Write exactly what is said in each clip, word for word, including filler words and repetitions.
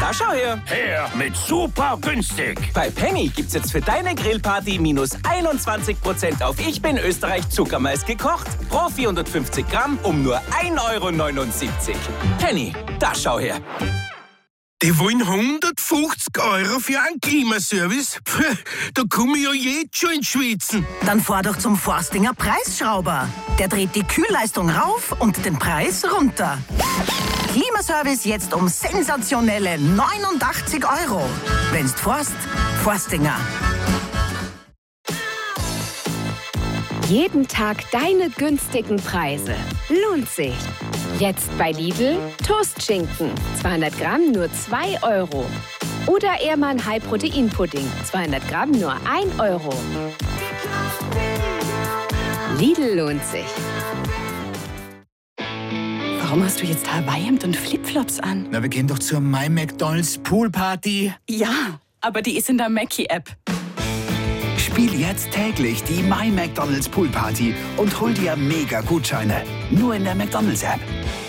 Da schau her. Her mit super günstig. Bei Penny gibt's jetzt für deine Grillparty minus einundzwanzig Prozent auf Ich bin Österreich Zuckermais gekocht. Pro vierhundertfünfzig Gramm um nur ein Euro neunundsiebzig. Penny, da schau her. Die wollen hundertfünfzig Euro für einen Klimaservice? Puh, da komme ich ja jetzt schon ins Schwitzen. Dann fahr doch zum Forstinger Preisschrauber. Der dreht die Kühlleistung rauf und den Preis runter. Klimaservice jetzt um sensationelle neunundachtzig Euro. Wenn's forst, Forstinger. Jeden Tag deine günstigen Preise. Lohnt sich. Jetzt bei Lidl Toastschinken. zweihundert Gramm nur zwei Euro. Oder Ehrmann High-Protein-Pudding. zweihundert Gramm nur ein Euro. Lidl lohnt sich. Warum hast du jetzt Hawaii-Hemd und Flipflops an? Na, wir gehen doch zur My McDonald's Poolparty. Ja, aber die ist in der Mackie-App. Spiel jetzt täglich die My McDonald's Poolparty und hol dir mega Gutscheine. Nur in der McDonald's App.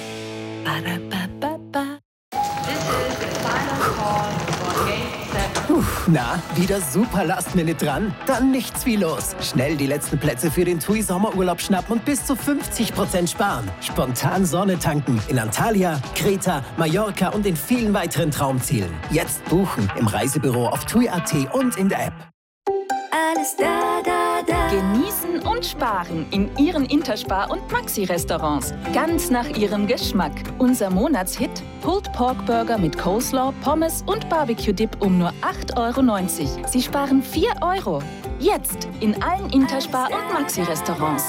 Puh, na, wieder super Last Minute dran? Dann nichts wie los. Schnell die letzten Plätze für den TUI Sommerurlaub schnappen und bis zu fünfzig Prozent sparen. Spontan Sonne tanken in Antalya, Kreta, Mallorca und in vielen weiteren Traumzielen. Jetzt buchen im Reisebüro auf tui punkt at und in der App. Alles da, da, da. Genießen und sparen in Ihren Interspar- und Maxi-Restaurants. Ganz nach Ihrem Geschmack. Unser Monatshit: Pulled Pork Burger mit Coleslaw, Pommes und Barbecue-Dip um nur acht Euro neunzig. Sie sparen vier Euro. Jetzt in allen Interspar- und Maxi-Restaurants.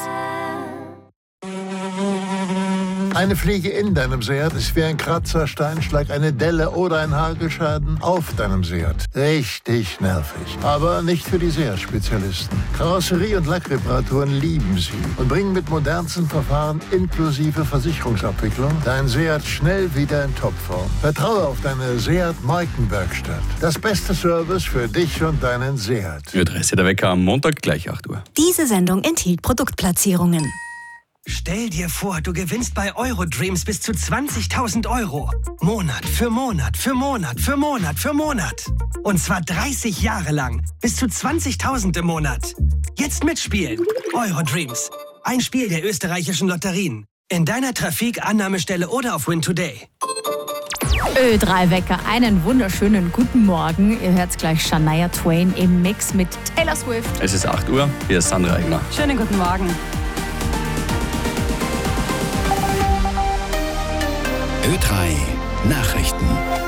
Eine Fliege in deinem Seat ist wie ein Kratzer, Steinschlag, eine Delle oder ein Hagelschaden auf deinem Seat. Richtig nervig. Aber nicht für die Seat-Spezialisten. Karosserie- und Lackreparaturen lieben sie und bringen mit modernsten Verfahren inklusive Versicherungsabwicklung dein Seat schnell wieder in Topform. Vertraue auf deine Seat-Markenwerkstatt. Das beste Service für dich und deinen Seat. Ö drei, der Wecker am Montag gleich acht Uhr. Diese Sendung enthielt Produktplatzierungen. Stell dir vor, du gewinnst bei Eurodreams bis zu zwanzigtausend Euro. Monat für Monat für Monat für Monat für Monat. Und zwar dreißig Jahre lang. Bis zu zwanzigtausend im Monat. Jetzt mitspielen. Eurodreams. Ein Spiel der österreichischen Lotterien. In deiner Trafik, Annahmestelle oder auf Win Today. Ö drei Wecker, einen wunderschönen guten Morgen. Ihr hört gleich Shania Twain im Mix mit Taylor Swift. Es ist acht Uhr, hier ist Sandra Eigner. Schönen guten Morgen. Ö drei Nachrichten.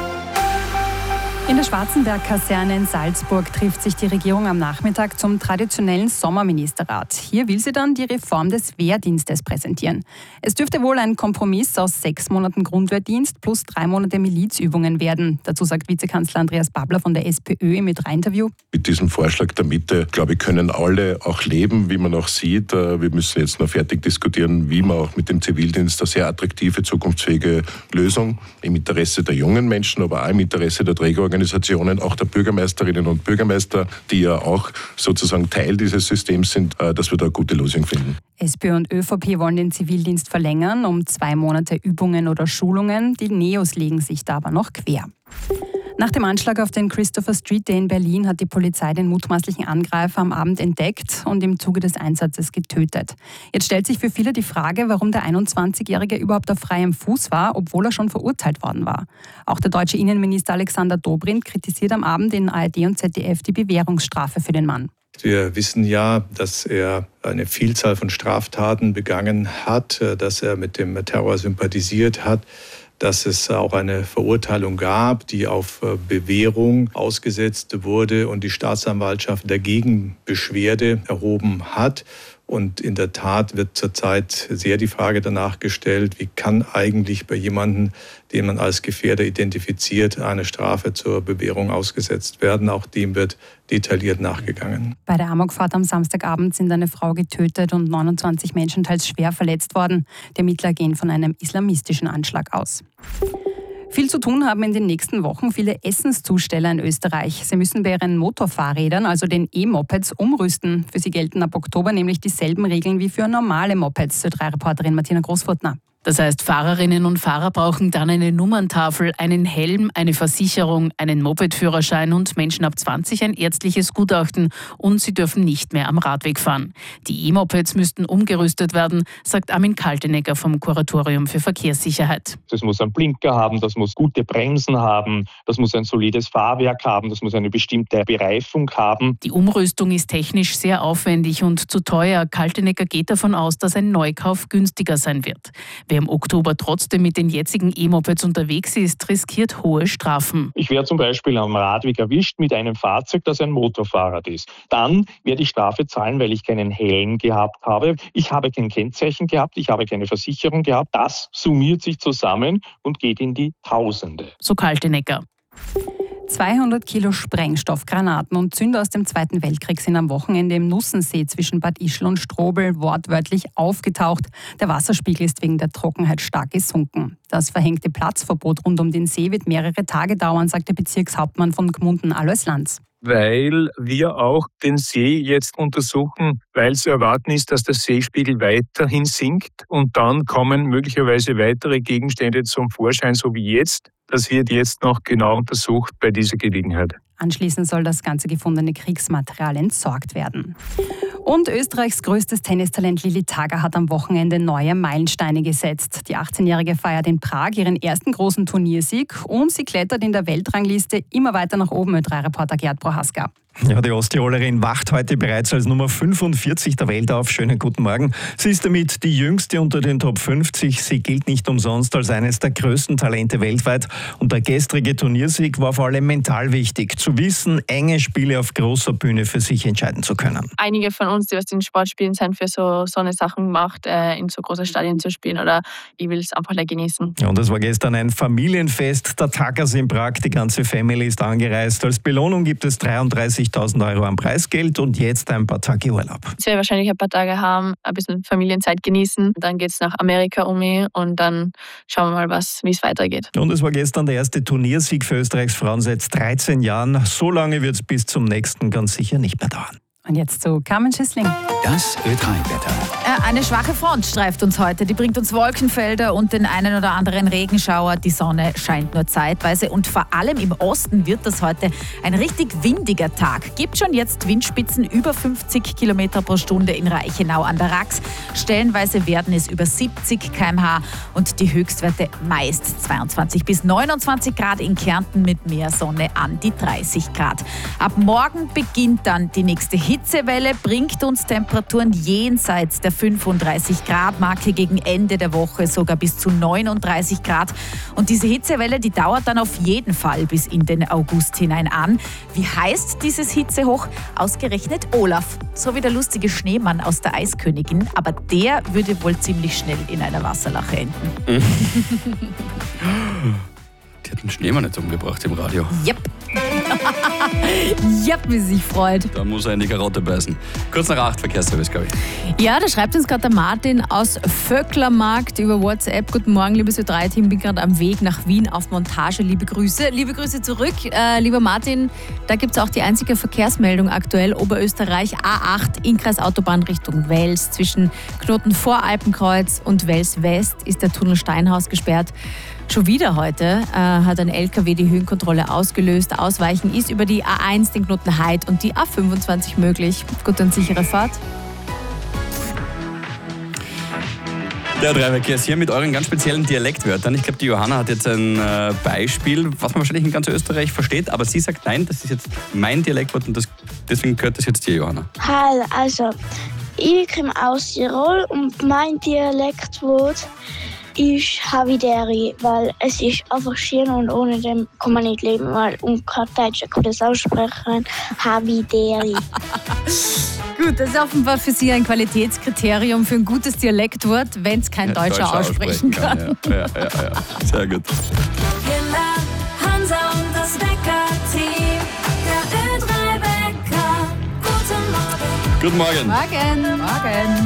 In der Schwarzenberg-Kaserne in Salzburg trifft sich die Regierung am Nachmittag zum traditionellen Sommerministerrat. Hier will sie dann die Reform des Wehrdienstes präsentieren. Es dürfte wohl ein Kompromiss aus sechs Monaten Grundwehrdienst plus drei Monate Milizübungen werden. Dazu sagt Vizekanzler Andreas Babler von der SPÖ im Ö drei Interview. Mit diesem Vorschlag der Mitte, glaube ich, können alle auch leben, wie man auch sieht. Wir müssen jetzt noch fertig diskutieren, wie man auch mit dem Zivildienst eine sehr attraktive, zukunftsfähige Lösung im Interesse der jungen Menschen, aber auch im Interesse der Trägerorganisationen, auch der Bürgermeisterinnen und Bürgermeister, die ja auch sozusagen Teil dieses Systems sind, dass wir da eine gute Lösung finden. SPÖ und ÖVP wollen den Zivildienst verlängern um zwei Monate Übungen oder Schulungen. Die Neos legen sich da aber noch quer. Nach dem Anschlag auf den Christopher Street Day in Berlin hat die Polizei den mutmaßlichen Angreifer am Abend entdeckt und im Zuge des Einsatzes getötet. Jetzt stellt sich für viele die Frage, warum der einundzwanzigjährige überhaupt auf freiem Fuß war, obwohl er schon verurteilt worden war. Auch der deutsche Innenminister Alexander Dobrindt kritisiert am Abend in A R D und Z D F die Bewährungsstrafe für den Mann. Wir wissen ja, dass er eine Vielzahl von Straftaten begangen hat, dass er mit dem Terror sympathisiert hat, dass es auch eine Verurteilung gab, die auf Bewährung ausgesetzt wurde und die Staatsanwaltschaft dagegen Beschwerde erhoben hat. Und in der Tat wird zurzeit sehr die Frage danach gestellt, wie kann eigentlich bei jemandem, den man als Gefährder identifiziert, eine Strafe zur Bewährung ausgesetzt werden. Auch dem wird detailliert nachgegangen. Bei der Amokfahrt am Samstagabend sind eine Frau getötet und neunundzwanzig Menschen teils schwer verletzt worden. Die Ermittler gehen von einem islamistischen Anschlag aus. Viel zu tun haben in den nächsten Wochen viele Essenszusteller in Österreich. Sie müssen bei ihren Motorfahrrädern, also den E-Mopeds, umrüsten. Für sie gelten ab Oktober nämlich dieselben Regeln wie für normale Mopeds, Ö drei Reporterin Martina Großfurtner. Das heißt, Fahrerinnen und Fahrer brauchen dann eine Nummerntafel, einen Helm, eine Versicherung, einen Mopedführerschein und Menschen ab zwanzig ein ärztliches Gutachten und sie dürfen nicht mehr am Radweg fahren. Die E-Mopeds müssten umgerüstet werden, sagt Armin Kaltenegger vom Kuratorium für Verkehrssicherheit. Das muss einen Blinker haben, das muss gute Bremsen haben, das muss ein solides Fahrwerk haben, das muss eine bestimmte Bereifung haben. Die Umrüstung ist technisch sehr aufwendig und zu teuer. Kaltenegger geht davon aus, dass ein Neukauf günstiger sein wird. Wer im Oktober trotzdem mit den jetzigen E-Mopeds unterwegs ist, riskiert hohe Strafen. Ich werde zum Beispiel am Radweg erwischt mit einem Fahrzeug, das ein Motorfahrrad ist. Dann werde ich Strafe zahlen, weil ich keinen Helm gehabt habe. Ich habe kein Kennzeichen gehabt, ich habe keine Versicherung gehabt. Das summiert sich zusammen und geht in die Tausende. So Kaltenegger. zweihundert Kilo Sprengstoff, Granaten und Zünder aus dem Zweiten Weltkrieg sind am Wochenende im Nussensee zwischen Bad Ischl und Strobl wortwörtlich aufgetaucht. Der Wasserspiegel ist wegen der Trockenheit stark gesunken. Das verhängte Platzverbot rund um den See wird mehrere Tage dauern, sagt der Bezirkshauptmann von Gmunden, Alois Lanz. Weil wir auch den See jetzt untersuchen, weil zu erwarten ist, dass der Seespiegel weiterhin sinkt und dann kommen möglicherweise weitere Gegenstände zum Vorschein, so wie jetzt. Das wird jetzt noch genau untersucht bei dieser Gelegenheit. Anschließend soll das ganze gefundene Kriegsmaterial entsorgt werden. Und Österreichs größtes Tennistalent Lilly Tager hat am Wochenende neue Meilensteine gesetzt. Die achtzehnjährige feiert in Prag ihren ersten großen Turniersieg und sie klettert in der Weltrangliste immer weiter nach oben, Ö drei Reporter Gerd Prohaska. Ja, die Osttirolerin wacht heute bereits als Nummer fünfundvierzig der Welt auf. Schönen guten Morgen. Sie ist damit die jüngste unter den Top fünfzig. Sie gilt nicht umsonst als eines der größten Talente weltweit. Und der gestrige Turniersieg war vor allem mental wichtig. Zu wissen, enge Spiele auf großer Bühne für sich entscheiden zu können. Einige von uns, die was den Sport spielen, sind für so, so eine Sachen gemacht, äh, in so große Stadien zu spielen. Oder ich will es einfach genießen. Ja, und es war gestern ein Familienfest der Tagars in Prag. Die ganze Family ist angereist. Als Belohnung gibt es dreiunddreißigtausend Euro an Preisgeld und jetzt ein paar Tage Urlaub. Ich werde wahrscheinlich ein paar Tage haben, ein bisschen Familienzeit genießen. Dann geht es nach Amerika um mich und dann schauen wir mal, was, wie es weitergeht. Und es war gestern der erste Turniersieg für Österreichs Frauen seit dreizehn Jahren. So lange wird es bis zum nächsten ganz sicher nicht mehr dauern. Und jetzt zu Carmen Schissling. Das Ö drei Wetter. Eine schwache Front streift uns heute. Die bringt uns Wolkenfelder und den einen oder anderen Regenschauer. Die Sonne scheint nur zeitweise und vor allem im Osten wird das heute ein richtig windiger Tag. Gibt schon jetzt Windspitzen über fünfzig Kilometer pro Stunde in Reichenau an der Rax. Stellenweise werden es über siebzig Kilometer pro Stunde und die Höchstwerte meist zweiundzwanzig bis neunundzwanzig Grad in Kärnten mit mehr Sonne an die dreißig Grad. Ab morgen beginnt dann die nächste Hitzewelle, bringt uns Temperaturen jenseits der fünfunddreißig Grad Marke, gegen Ende der Woche sogar bis zu neununddreißig Grad. Und diese Hitzewelle, die dauert dann auf jeden Fall bis in den August hinein an. Wie heißt dieses Hitzehoch? Ausgerechnet Olaf, so wie der lustige Schneemann aus der Eiskönigin, aber der würde wohl ziemlich schnell in einer Wasserlache enden. Die hat den Schneemann jetzt umgebracht im Radio. Yep. Yep, wie sie sich freut. Da muss er in die Karotte beißen. Kurz nach acht, Verkehrsservice, glaube ich. Ja, da schreibt uns gerade der Martin aus Vöcklermarkt über WhatsApp. Guten Morgen, liebes Ö drei Team. Bin gerade am Weg nach Wien auf Montage. Liebe Grüße. Liebe Grüße zurück. Äh, lieber Martin, da gibt es auch die einzige Verkehrsmeldung aktuell. Oberösterreich A acht, Innkreis Autobahn Richtung Wels. Zwischen Knoten vor Alpenkreuz und Wels West ist der Tunnel Steinhaus gesperrt. Schon wieder heute äh, hat ein L K W die Höhenkontrolle ausgelöst. Ausweichen ist über die A eins, den Knoten Heid und die A fünfundzwanzig möglich. Gute und sichere Fahrt. Der Drei-Verkehr hier mit euren ganz speziellen Dialektwörtern. Ich glaube, die Johanna hat jetzt ein äh, Beispiel, was man wahrscheinlich in ganz Österreich versteht, aber sie sagt, nein, das ist jetzt mein Dialektwort und das, deswegen gehört das jetzt dir, Johanna. Hallo, also ich komme aus Tirol und mein Dialektwort ist Havideri, weil es ist einfach schön und ohne dem kann man nicht leben, weil um kein Deutscher kann das aussprechen. Havideri. Gut, das ist offenbar für Sie ein Qualitätskriterium für ein gutes Dialektwort, wenn es kein ja, Deutscher, Deutscher aussprechen kann. kann. Ja, ja, ja, ja. Sehr gut. Hansa und das Wecker-Team. Der Ö drei Wecker. Guten Morgen. Guten Morgen. Morgen. Morgen.